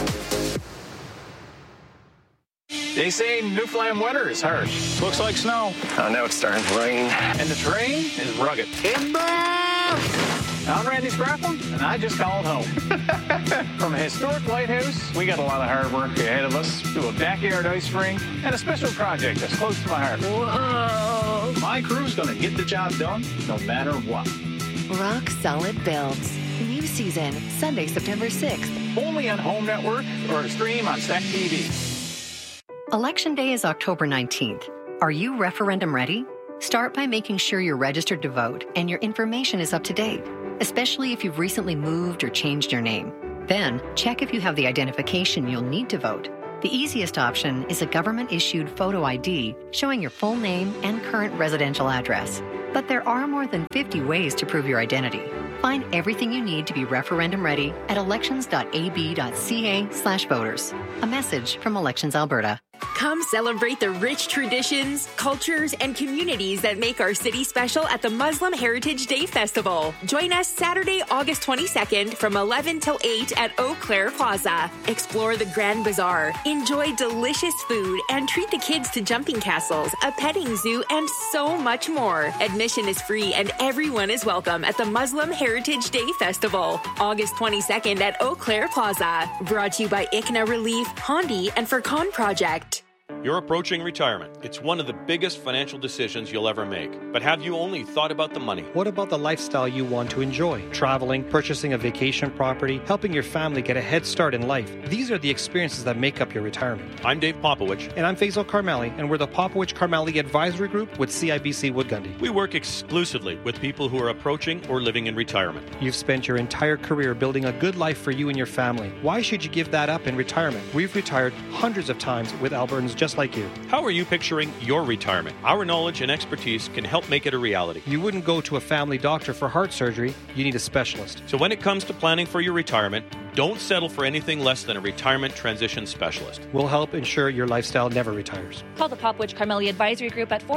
[SPEAKER 8] They say Newfoundland winter is harsh. Looks like snow.
[SPEAKER 9] Oh, now it's starting to rain.
[SPEAKER 8] And the terrain is rugged.
[SPEAKER 9] Timber!
[SPEAKER 8] house. I'm Randy Scrappin, and I just called home. From a historic lighthouse, we got a lot of hard work ahead of us, to a backyard ice rink, and a special project that's close to my heart. Whoa! My crew's going to get the job done, no matter what.
[SPEAKER 9] Rock Solid Builds. New season, Sunday, September 6th.
[SPEAKER 8] Only on Home Network or stream on Stack TV.
[SPEAKER 11] Election Day is October 19th. Are you referendum ready? Start by making sure you're registered to vote and your information is up to date, especially if you've recently moved or changed your name. Then, check if you have the identification you'll need to vote. The easiest option is a government-issued photo ID showing your full name and current residential address. But there are more than 50 ways to prove your identity. Find everything you need to be referendum ready at elections.ab.ca/voters. A message from Elections Alberta.
[SPEAKER 23] Come celebrate the rich traditions, cultures, and communities that make our city special at the Muslim Heritage Day Festival. Join us Saturday, August 22nd from 11 till 8 at Eau Claire Plaza. Explore the Grand Bazaar, enjoy delicious food, and treat the kids to jumping castles, a petting zoo, and so much more. Admission is free and everyone is welcome at the Muslim Heritage Day Festival, August 22nd at Eau Claire Plaza. Brought to you by ICNA Relief, Hondi, and Furcon Project.
[SPEAKER 24] You're approaching retirement. It's one of the biggest financial decisions you'll ever make. But have you only thought about the money?
[SPEAKER 25] What about the lifestyle you want to enjoy? Traveling, purchasing a vacation property, helping your family get a head start in life. These are the experiences that make up your retirement.
[SPEAKER 24] I'm Dave Popowich.
[SPEAKER 25] And I'm Faisal Karmali, and we're the Popowich Karmali Advisory Group with CIBC Wood Gundy.
[SPEAKER 24] We work exclusively with people who are approaching or living in retirement.
[SPEAKER 25] You've spent your entire career building a good life for you and your family. Why should you give that up in retirement? We've retired hundreds of times with Albertans just like you.
[SPEAKER 24] How are you picturing your retirement? Our knowledge and expertise can help make it a reality.
[SPEAKER 25] You wouldn't go to a family doctor for heart surgery. You need a specialist.
[SPEAKER 24] So when it comes to planning for your retirement, don't settle for anything less than a retirement transition specialist.
[SPEAKER 25] We'll help ensure your lifestyle never retires.
[SPEAKER 26] Call the Popowich Karmali Advisory Group at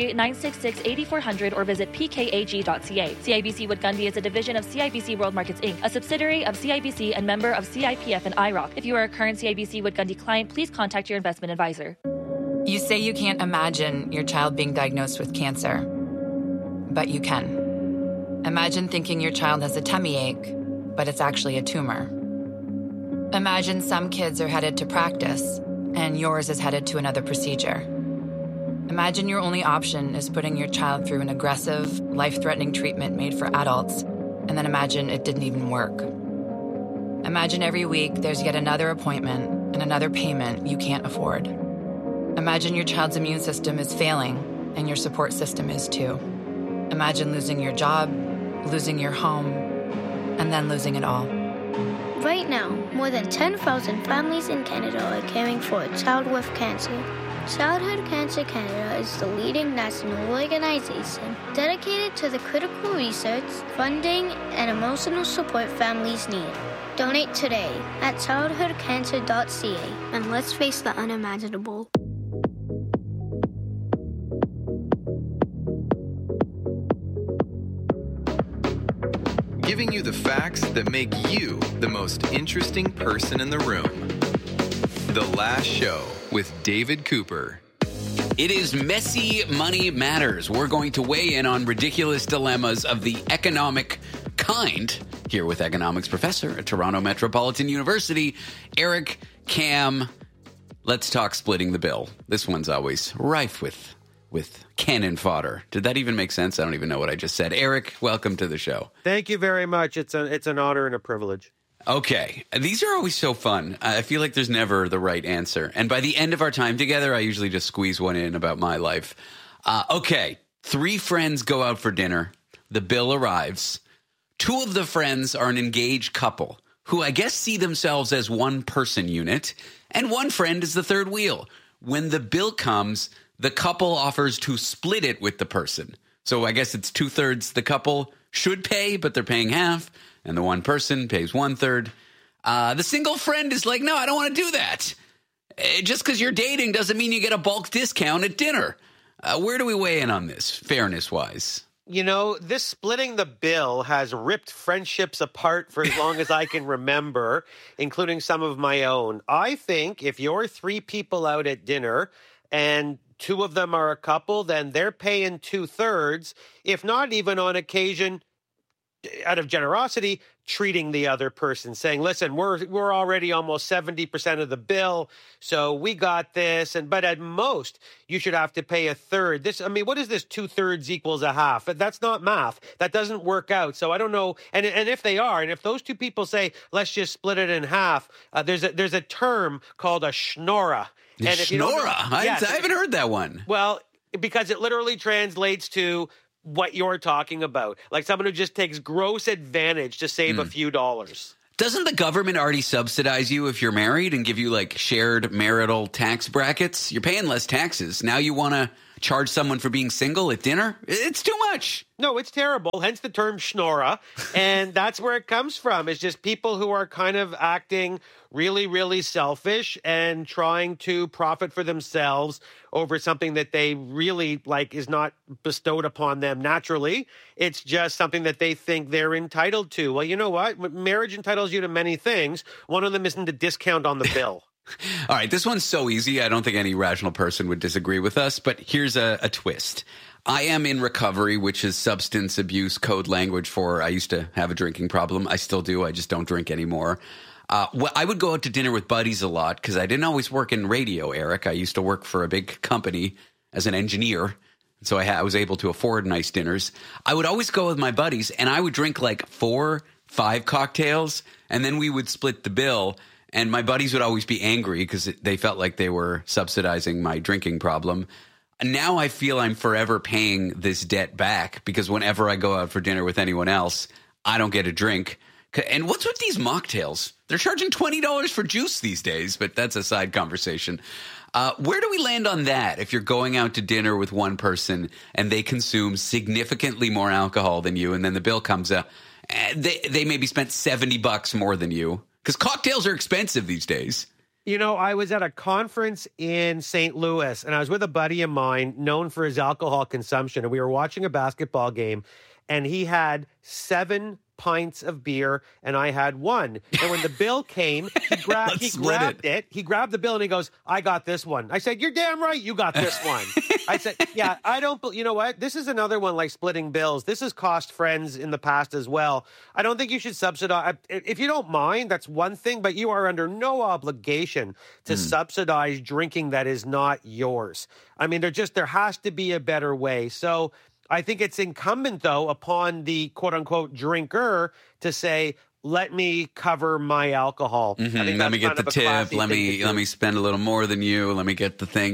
[SPEAKER 26] 403-966-8400 or visit pkag.ca. CIBC Wood Gundy is a division of CIBC World Markets Inc., a subsidiary of CIBC and member of CIPF and IROC. If you are a current CIBC Wood Gundy client, please contact your investment advisor.
[SPEAKER 27] You say you can't imagine your child being diagnosed with cancer, but you can. Imagine thinking your child has a tummy ache, but it's actually a tumor. Imagine some kids are headed to practice, and yours is headed to another procedure. Imagine your only option is putting your child through an aggressive, life-threatening treatment made for adults, and then imagine it didn't even work. Imagine every week there's yet another appointment and another payment you can't afford. Imagine your child's immune system is failing, and your support system is too. Imagine losing your job, losing your home, and then losing it all.
[SPEAKER 28] Right now, more than 10,000 families in Canada are caring for a child with cancer. Childhood Cancer Canada is the leading national organization dedicated to the critical research, funding, and emotional support families need. Donate today at childhoodcancer.ca, and let's face the unimaginable.
[SPEAKER 6] Giving you the facts that make you the most interesting person in the room. The Last Show with David Cooper.
[SPEAKER 7] It is Messy Money Matters. We're going to weigh in on ridiculous dilemmas of the economic kind here with economics professor at Toronto Metropolitan University, Eric Kam. Let's talk splitting the bill. This one's always rife with cannon fodder. Did that even make sense? I don't even know what I just said. Eric, welcome to the show.
[SPEAKER 29] Thank you very much. It's an honor and a privilege.
[SPEAKER 7] Okay. These are always so fun. I feel like there's never the right answer. And by the end of our time together, I usually just squeeze one in about my life. Okay. 3 friends go out for dinner. The bill arrives. 2 of the friends are an engaged couple who I guess see themselves as one person unit. And one friend is the third wheel. When the bill comes, the couple offers to split it with the person. So I guess it's 2/3 the couple should pay, but they're paying half, and the one person pays 1/3. The single friend is like, no, I don't want to do that. Just because you're dating doesn't mean you get a bulk discount at dinner. Where do we weigh in on this, fairness-wise?
[SPEAKER 29] You know, this splitting the bill has ripped friendships apart for as long as I can remember, including some of my own. I think if you're 3 people out at dinner and 2 of them are a couple, then they're paying 2/3, if not even on occasion out of generosity, treating the other person, saying, listen, we're already almost 70% of the bill, so we got this. But at most, you should have to pay a third. What is this 2/3 equals a half? That's not math. That doesn't work out. So I don't know. And if they are, and if those two people say, let's just split it in half, there's a term called a schnorrer.
[SPEAKER 7] Schnorrer? I haven't heard that one.
[SPEAKER 29] Well, because it literally translates to what you're talking about, like someone who just takes gross advantage to save a few dollars.
[SPEAKER 7] Doesn't the government already subsidize you if you're married and give you like shared marital tax brackets? You're paying less taxes. Now you want to charge someone for being single at dinner? It's too much.
[SPEAKER 29] No, it's terrible. Hence the term schnorrer. And that's where it comes from. It's just people who are kind of acting really, really selfish and trying to profit for themselves over something that they really like is not bestowed upon them naturally. It's just something that they think they're entitled to. Well, you know what? Marriage entitles you to many things. One of them isn't a discount on the bill.
[SPEAKER 7] All right, this one's so easy. I don't think any rational person would disagree with us, but here's a twist. I am in recovery, which is substance abuse code language for I used to have a drinking problem. I still do. I just don't drink anymore. I would go out to dinner with buddies a lot because I didn't always work in radio, Eric. I used to work for a big company as an engineer, so I was able to afford nice dinners. I would always go with my buddies, and I would drink like 4-5 cocktails, and then we would split the bill. And my buddies would always be angry because they felt like they were subsidizing my drinking problem. And now I feel I'm forever paying this debt back because whenever I go out for dinner with anyone else, I don't get a drink. And what's with these mocktails? They're charging $20 for juice these days, but that's a side conversation. Where do we land on that if you're going out to dinner with one person and they consume significantly more alcohol than you and then the bill comes up, they maybe spent $70 more than you? Because cocktails are expensive these days.
[SPEAKER 29] You know, I was at a conference in St. Louis, and I was with a buddy of mine known for his alcohol consumption, and we were watching a basketball game, and he had 7 pints of beer, and I had 1. And when the bill came, he grabbed it. He grabbed the bill, and he goes, I got this one. I said, you're damn right you got this one. I said, yeah, you know what? This is another one like splitting bills. This has cost friends in the past as well. I don't think you should subsidize. If you don't mind, that's one thing, but you are under no obligation to subsidize drinking that is not yours. I mean, there has to be a better way. So I think it's incumbent, though, upon the quote-unquote drinker to say, let me cover my alcohol.
[SPEAKER 7] Mm-hmm. Let me get the tip. Let me spend a little more than you. Let me get the thing.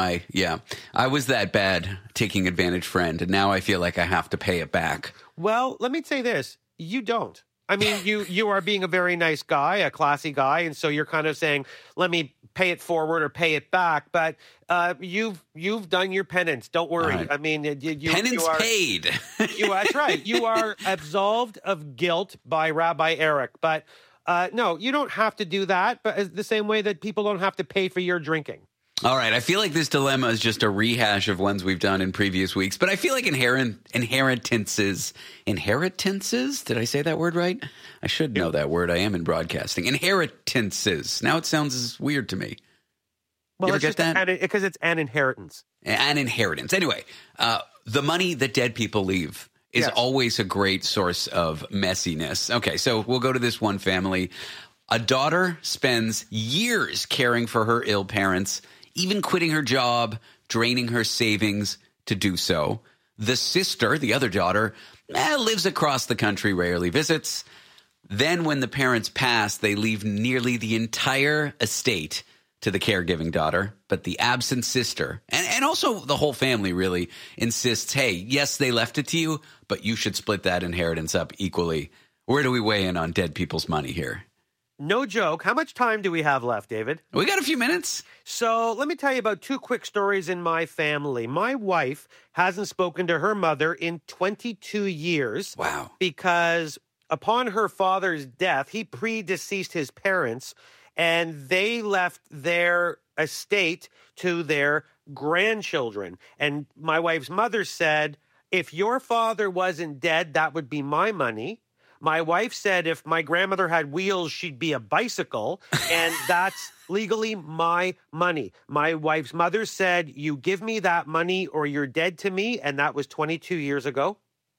[SPEAKER 7] I was that bad taking advantage friend, and now I feel like I have to pay it back.
[SPEAKER 29] Well, let me say this. You don't. I mean, you are being a very nice guy, a classy guy, and so you're kind of saying, let me pay it forward or pay it back. But you've done your penance. Don't worry.
[SPEAKER 7] Right.
[SPEAKER 29] I mean,
[SPEAKER 7] penance paid.
[SPEAKER 29] That's right. You are absolved of guilt by Rabbi Eric. But no, you don't have to do that. But the same way that people don't have to pay for your drinking.
[SPEAKER 7] All right. I feel like this dilemma is just a rehash of ones we've done in previous weeks, but I feel like inheritances. Did I say that word right? I should know that word. I am in broadcasting. Inheritances. Now it sounds weird to me.
[SPEAKER 29] Well,
[SPEAKER 7] you ever get that?
[SPEAKER 29] Because it's an inheritance.
[SPEAKER 7] An inheritance. Anyway, the money that dead people leave is always a great source of messiness. Okay, so we'll go to this one family. A daughter spends years caring for her ill parents, even quitting her job, draining her savings to do so. The sister, the other daughter, lives across the country, rarely visits. Then when the parents pass, they leave nearly the entire estate to the caregiving daughter. But the absent sister, and also the whole family really, insists, hey, yes, they left it to you, but you should split that inheritance up equally. Where do we weigh in on dead people's money here?
[SPEAKER 29] No joke. How much time do we have left, David?
[SPEAKER 7] We got a few minutes.
[SPEAKER 29] So let me tell you about 2 quick stories in my family. My wife hasn't spoken to her mother in 22 years.
[SPEAKER 7] Wow.
[SPEAKER 29] Because upon her father's death, he predeceased his parents, and they left their estate to their grandchildren. And my wife's mother said, if your father wasn't dead, that would be my money. My wife said if my grandmother had wheels, she'd be a bicycle, and that's legally my money. My wife's mother said, you give me that money or you're dead to me, and that was 22 years ago.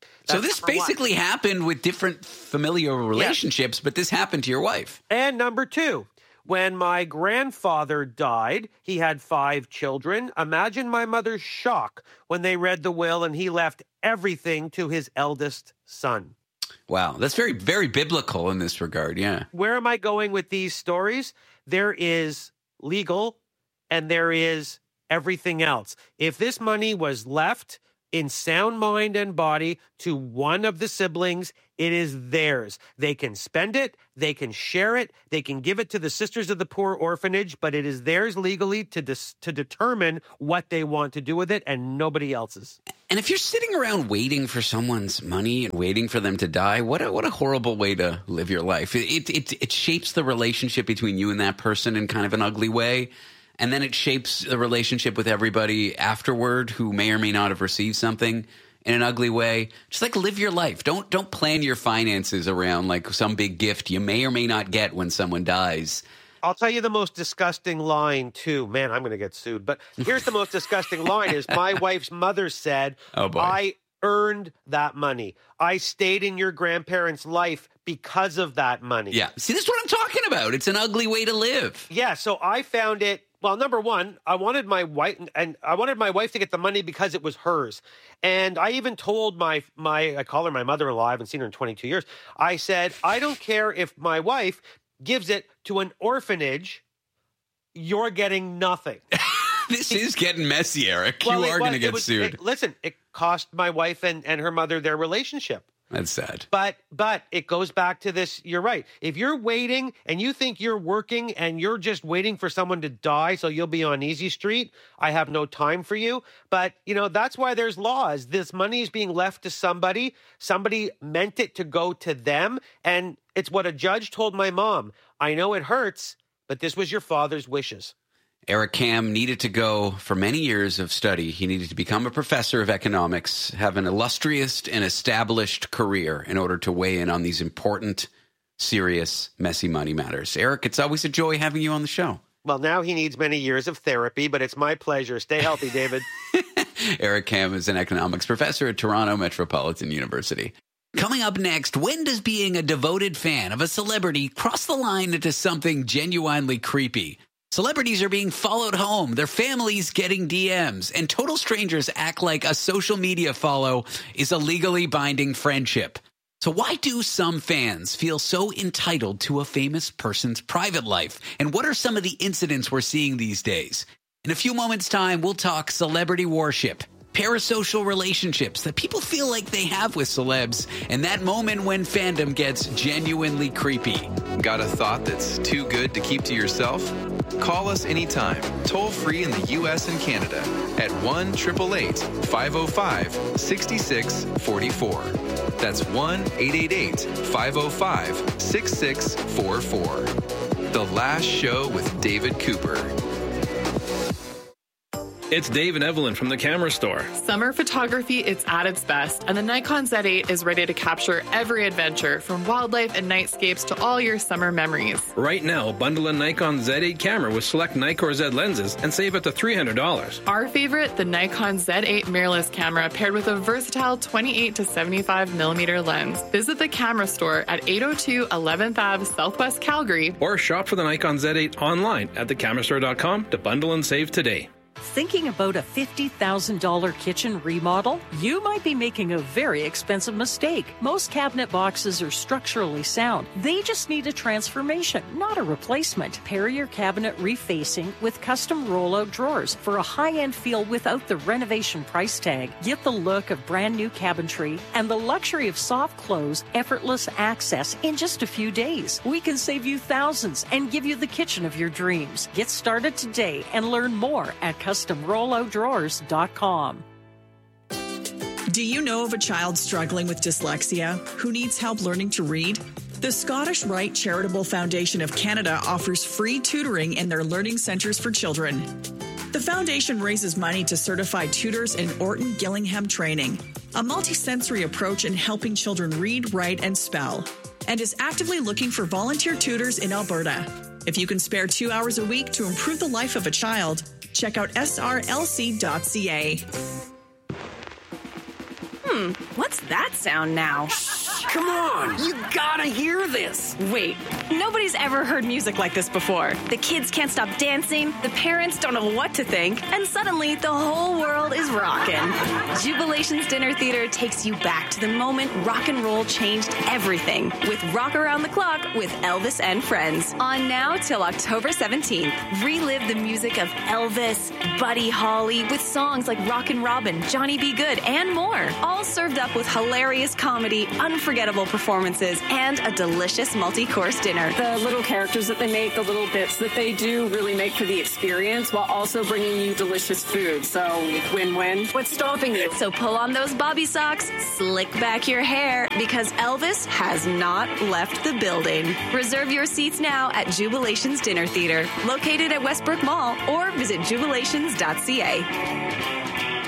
[SPEAKER 7] So this basically happened with different familial relationships, but this happened to your wife.
[SPEAKER 29] And number 2, when my grandfather died, he had 5 children. Imagine my mother's shock when they read the will and he left everything to his eldest son.
[SPEAKER 7] Wow, that's very, very biblical in this regard, yeah.
[SPEAKER 29] Where am I going with these stories? There is legal and there is everything else. If this money was left in sound mind and body to one of the siblings, it is theirs. They can spend it, they can share it, they can give it to the Sisters of the Poor orphanage, but it is theirs legally to determine what they want to do with it and nobody else's.
[SPEAKER 7] And if you're sitting around waiting for someone's money and waiting for them to die, what a horrible way to live your life. It shapes the relationship between you and that person in kind of an ugly way. And then it shapes the relationship with everybody afterward who may or may not have received something in an ugly way. Just like live your life. Don't plan your finances around like some big gift you may or may not get when someone dies.
[SPEAKER 29] I'll tell you the most disgusting line, too. Man, I'm going to get sued. But here's the most disgusting line is my wife's mother said,
[SPEAKER 7] oh boy.
[SPEAKER 29] I earned that money. I stayed in your grandparents' life because of that money.
[SPEAKER 7] Yeah. See, this is what I'm talking about. It's an ugly way to live.
[SPEAKER 29] Yeah, so I found it. Well, number one, I wanted my wife to get the money because it was hers. And I even told I call her my mother-in-law. I haven't seen her in 22 years. I said, I don't care if my wife gives it to an orphanage, you're getting nothing.
[SPEAKER 7] This is getting messy, Eric. You are going to get sued.
[SPEAKER 29] Listen, it cost my wife and her mother their relationship.
[SPEAKER 7] That's sad.
[SPEAKER 29] But it goes back to this. You're right. If you're waiting and you think you're working and you're just waiting for someone to die so you'll be on easy street, I have no time for you. But, that's why there's laws. This money is being left to somebody. Somebody meant it to go to them. And it's what a judge told my mom. I know it hurts, but this was your father's wishes.
[SPEAKER 7] Eric Kam needed to go for many years of study. He needed to become a professor of economics, have an illustrious and established career in order to weigh in on these important, serious, messy money matters. Eric, it's always a joy having you on the show.
[SPEAKER 29] Well, now he needs many years of therapy, but it's my pleasure. Stay healthy, David.
[SPEAKER 7] Eric Kam is an economics professor at Toronto Metropolitan University. Coming up next, when does being a devoted fan of a celebrity cross the line into something genuinely creepy? Celebrities are being followed home, their families getting DMs, and total strangers act like a social media follow is a legally binding friendship. So why do some fans feel so entitled to a famous person's private life? And what are some of the incidents we're seeing these days? In a few moments' time, we'll talk celebrity worship, parasocial relationships that people feel like they have with celebs, and that moment when fandom gets genuinely creepy.
[SPEAKER 6] Got a thought that's too good to keep to yourself? Call us anytime, toll free in the U.S. and Canada at 1-888-505-6644. That's 1-888-505-6644. The Last Show with David Cooper.
[SPEAKER 2] It's Dave and Evelyn from the Camera Store.
[SPEAKER 3] Summer photography, it's at its best, and the Nikon Z8 is ready to capture every adventure, from wildlife and nightscapes to all your summer memories.
[SPEAKER 2] Right now, bundle a Nikon Z8 camera with select Nikkor Z lenses and save up to $300.
[SPEAKER 3] Our favorite, the Nikon Z8 mirrorless camera paired with a versatile 28 to 75 millimeter lens. Visit the Camera Store at 802 11th Ave, Southwest Calgary.
[SPEAKER 2] Or shop for the Nikon Z8 online at thecamerastore.com to bundle and save today.
[SPEAKER 4] Thinking about a $50,000 kitchen remodel? You might be making a very expensive mistake. Most cabinet boxes are structurally sound. They just need a transformation, not a replacement. Pair your cabinet refacing with custom rollout drawers for a high-end feel without the renovation price tag. Get the look of brand new cabinetry and the luxury of soft close, effortless access in just a few days. We can save you thousands and give you the kitchen of your dreams. Get started today and learn more at customrolloutdrawers.com.
[SPEAKER 10] Do you know of a child struggling with dyslexia who needs help learning to read? The Scottish Rite Charitable Foundation of Canada offers free tutoring in their learning centres for children. The foundation raises money to certify tutors in Orton Gillingham training, a multisensory approach in helping children read, write, and spell, and is actively looking for volunteer tutors in Alberta. If you can spare 2 hours a week to improve the life of a child, check out srlc.ca.
[SPEAKER 12] What's that sound now?
[SPEAKER 13] Come on, you gotta hear this.
[SPEAKER 12] Wait, nobody's ever heard music like this before. The kids can't stop dancing, the parents don't know what to think, and suddenly the whole world is rocking. Jubilation's Dinner Theater takes you back to the moment rock and roll changed everything with Rock Around the Clock with Elvis and Friends. On now till October 17th. Relive the music of Elvis, Buddy Holly, with songs like Rockin' Robin, Johnny B. Good, and more. All served up with hilarious comedy, unforgettable performances, and a delicious multi-course dinner.
[SPEAKER 15] The little characters that they make, the little bits that they do really make for the experience while also bringing you delicious food. So win-win. What's stopping you?
[SPEAKER 12] So pull on those bobby socks, slick back your hair, because Elvis has not left the building. Reserve your seats now at Jubilation's Dinner Theater, located at Westbrook Mall, or visit jubilations.ca.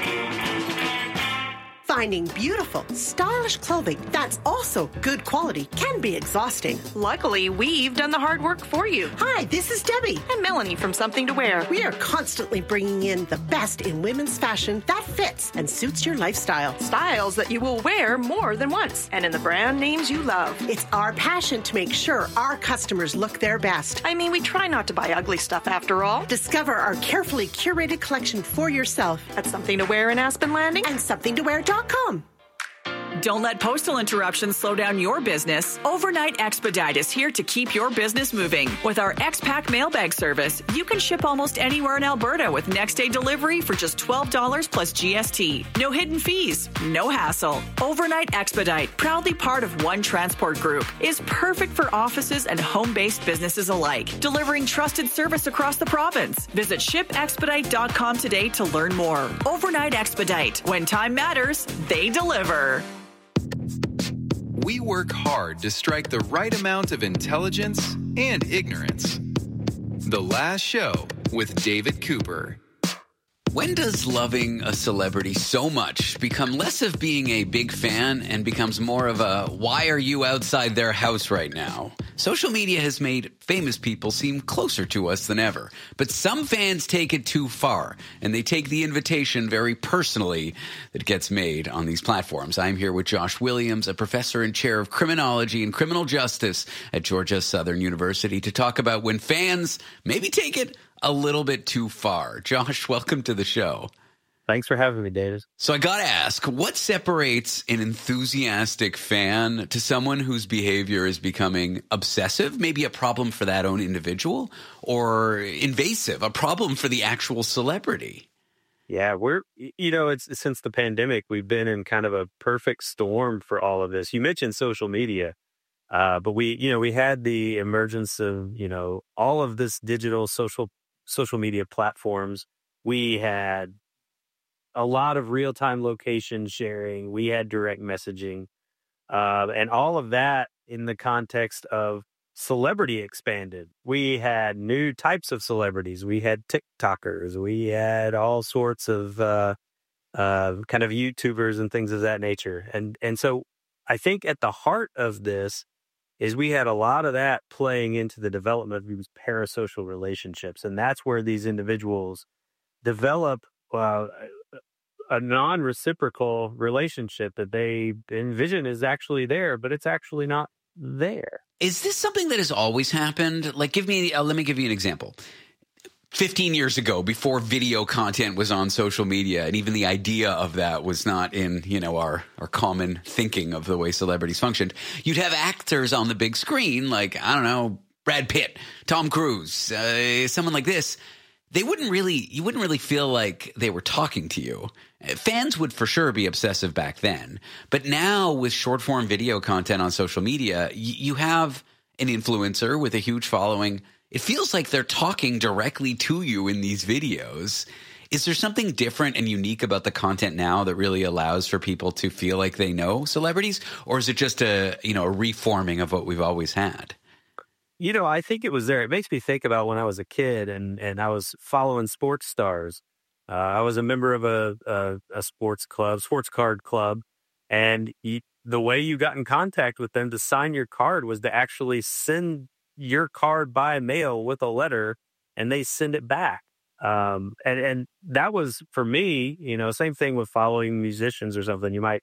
[SPEAKER 16] Finding beautiful, stylish clothing that's also good quality can be exhausting.
[SPEAKER 12] Luckily, we've done the hard work for you.
[SPEAKER 16] Hi, this is Debbie.
[SPEAKER 12] And Melanie from Something to Wear.
[SPEAKER 16] We are constantly bringing in the best in women's fashion that fits and suits your lifestyle.
[SPEAKER 12] Styles that you will wear more than once, and in the brand names you love.
[SPEAKER 16] It's our passion to make sure our customers look their best.
[SPEAKER 12] I mean, we try not to buy ugly stuff after all.
[SPEAKER 16] Discover our carefully curated collection for yourself
[SPEAKER 12] at Something to Wear in Aspen Landing
[SPEAKER 16] and somethingtowear.com.
[SPEAKER 10] Don't let postal interruptions slow down your business. Overnight Expedite is here to keep your business moving. With our X-Pack mailbag service, you can ship almost anywhere in Alberta with next-day delivery for just $12 plus GST. No hidden fees, no hassle. Overnight Expedite, proudly part of One Transport Group, is perfect for offices and home-based businesses alike, delivering trusted service across the province. Visit shipexpedite.com today to learn more. Overnight Expedite. When time matters, they deliver.
[SPEAKER 6] We work hard to strike the right amount of intelligence and ignorance. The Last Show with David Cooper.
[SPEAKER 7] When does loving a celebrity so much become less of being a big fan and becomes more of a why are you outside their house right now? Social media has made famous people seem closer to us than ever. But some fans take it too far, and they take the invitation very personally that gets made on these platforms. I'm here with Josh Williams, a professor and chair of criminology and criminal justice at Georgia Southern University, to talk about when fans maybe take it a little bit too far. Josh, welcome to the show.
[SPEAKER 17] Thanks for having me, David.
[SPEAKER 7] So I got to ask, what separates an enthusiastic fan to someone whose behavior is becoming obsessive, maybe a problem for that own individual, or invasive, a problem for the actual celebrity?
[SPEAKER 17] Yeah, it's since the pandemic, we've been in kind of a perfect storm for all of this. You mentioned social media, but we had the emergence of, all of this digital social media platforms. We had a lot of real-time location sharing. We had direct messaging, and all of that in the context of celebrity expanded. We had new types of celebrities. We had TikTokers. We had all sorts of kind of YouTubers and things of that nature. And so I think at the heart of this is we had a lot of that playing into the development of these parasocial relationships. And that's where these individuals develop a non-reciprocal relationship that they envision is actually there, but it's actually not there.
[SPEAKER 7] Is this something that has always happened? Like, let me give you an example. 15 years ago, before video content was on social media, and even the idea of that was not in, our common thinking of the way celebrities functioned, you'd have actors on the big screen, like, I don't know, Brad Pitt, Tom Cruise, someone like this. You wouldn't really feel like they were talking to you. Fans would for sure be obsessive back then. But now with short form video content on social media, you have an influencer with a huge following. It feels like they're talking directly to you in these videos. Is there something different and unique about the content now that really allows for people to feel like they know celebrities? Or is it just a reforming of what we've always had?
[SPEAKER 17] I think it was there. It makes me think about when I was a kid and I was following sports stars. I was a member of a sports card club. And the way you got in contact with them to sign your card was to actually send your card by mail with a letter, and they send it back. And that was, for me, same thing with following musicians or something. You might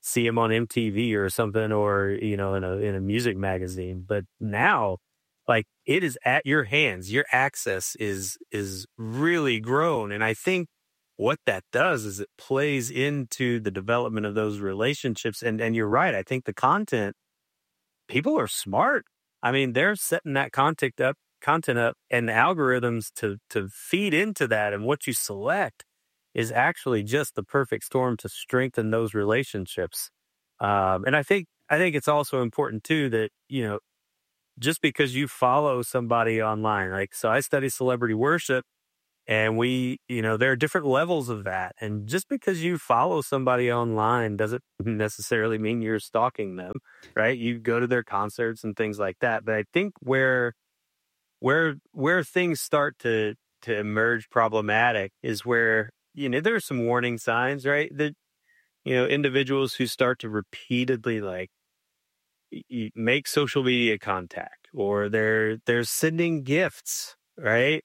[SPEAKER 17] see him on MTV or something, or, in a music magazine. But now, like, it is at your hands. Your access is really grown. And I think what that does is it plays into the development of those relationships. And you're right. I think the content, people are smart. I mean, they're setting that content up and the algorithms to feed into that. And what you select is actually just the perfect storm to strengthen those relationships. And I think it's also important too that, just because you follow somebody online, like, so I study celebrity worship, and there are different levels of that. And just because you follow somebody online doesn't necessarily mean you're stalking them, right? You go to their concerts and things like that. But I think where things start to emerge problematic is where, there are some warning signs, right? That, individuals who start to repeatedly, like, make social media contact, or they're sending gifts, right?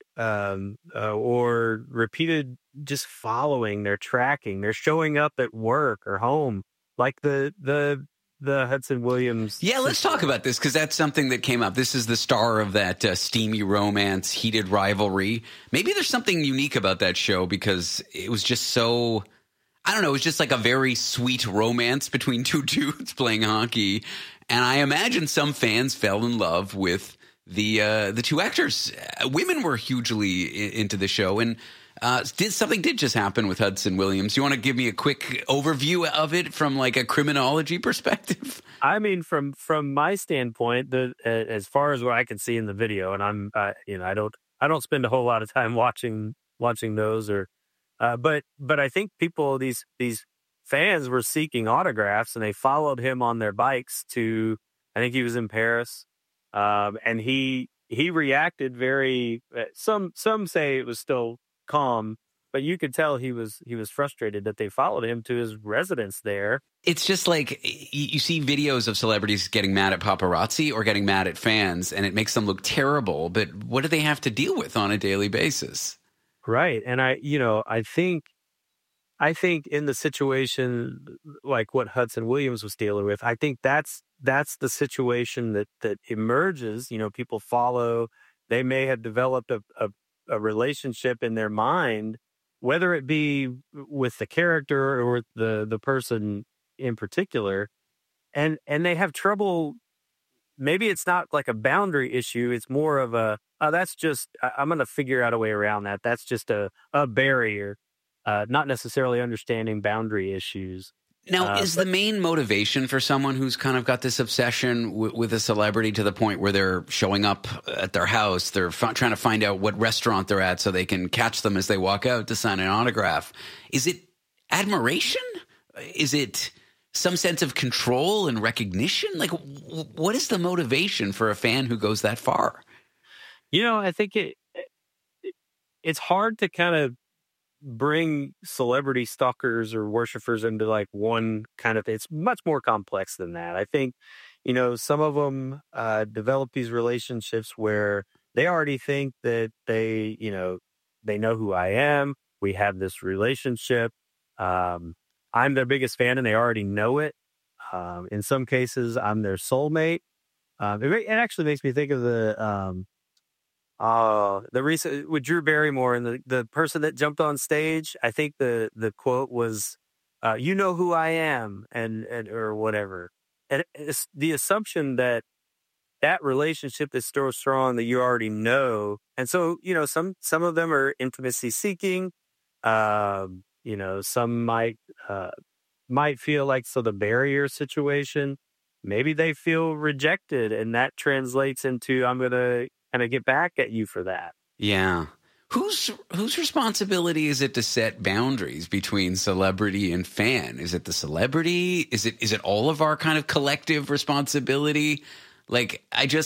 [SPEAKER 17] Or repeated just following, they're tracking, they're showing up at work or home, like the Hudson Williams.
[SPEAKER 7] Yeah, let's talk about this, because that's something that came up. This is the star of that steamy romance, heated rivalry. Maybe there's something unique about that show because it was just so, I don't know, it was just like a very sweet romance between two dudes playing hockey. And I imagine some fans fell in love with the two actors. Women were hugely into the show, and something did just happen with Hudson Williams. You want to give me a quick overview of it from like a criminology perspective?
[SPEAKER 17] I mean, from my standpoint, as far as what I can see in the video, and I'm I don't spend a whole lot of time watching those, or but I think these fans were seeking autographs, and they followed him on their bikes to, I think he was in Paris. And he reacted very, some say it was still calm, but you could tell he was frustrated that they followed him to his residence there.
[SPEAKER 7] It's just like you see videos of celebrities getting mad at paparazzi or getting mad at fans, and it makes them look terrible. But what do they have to deal with on a daily basis? Right. And
[SPEAKER 17] I think in the situation like what Hudson Williams was dealing with, I think that's the situation that emerges. People follow, they may have developed a relationship in their mind, whether it be with the character or with the person in particular, and they have trouble. Maybe it's not like a boundary issue. It's more of that's just, I'm going to figure out a way around that. That's just a barrier. Not necessarily understanding boundary issues.
[SPEAKER 7] Now, is the main motivation for someone who's kind of got this obsession with a celebrity to the point where they're showing up at their house, they're trying to find out what restaurant they're at so they can catch them as they walk out to sign an autograph? Is it admiration? Is it some sense of control and recognition? Like, what is the motivation for a fan who goes that far?
[SPEAKER 17] I think it's hard to kind of bring celebrity stalkers or worshipers into like one kind of, it's much more complex than that. I think, some of them develop these relationships where they already think that they know who I am. We have this relationship. I'm their biggest fan and they already know it. In some cases, I'm their soulmate. It actually makes me think of the recent with Drew Barrymore and the person that jumped on stage. I think the quote was, "You know who I am," and or whatever. And it's the assumption that relationship is so strong that you already know. And so some of them are intimacy seeking. Some might feel like, so the barrier situation. Maybe they feel rejected, and that translates into, I'm going to kind of get back at you for that.
[SPEAKER 7] Yeah. Whose responsibility is it to set boundaries between celebrity and fan? Is it the celebrity? Is it all of our kind of collective responsibility? Like,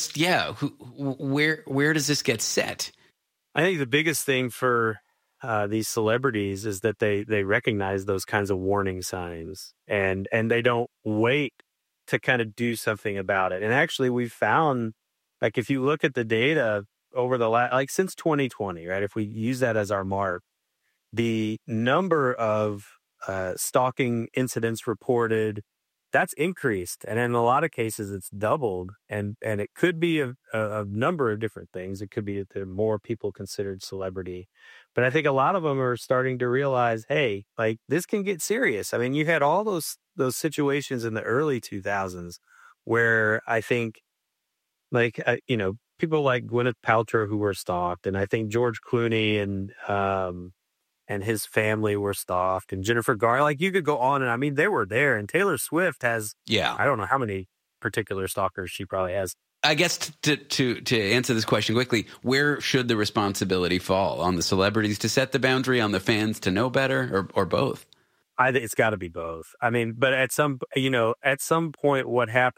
[SPEAKER 7] where does this get set?
[SPEAKER 17] I think the biggest thing for these celebrities is that they recognize those kinds of warning signs, and they don't wait to kind of do something about it. And actually, we've found, like, if you look at the data over the since 2020, right? If we use that as our mark, the number of stalking incidents reported that's increased. And in a lot of cases, it's doubled. And it could be a number of different things. It could be that there are more people considered celebrity. But I think a lot of them are starting to realize, hey, like this can get serious. I mean, you had all those situations in the early 2000s where I think like, people like Gwyneth Paltrow who were stalked. And I think George Clooney and his family were stalked, and Jennifer Garner. Like you could go on, and I mean they were there. And Taylor Swift has, I don't know how many particular stalkers she probably has.
[SPEAKER 7] I guess to answer this question quickly, where should the responsibility fall? On the celebrities to set the boundary, on the fans to know better, or both?
[SPEAKER 17] I think it's got to be both. I mean, but at some point, what happens?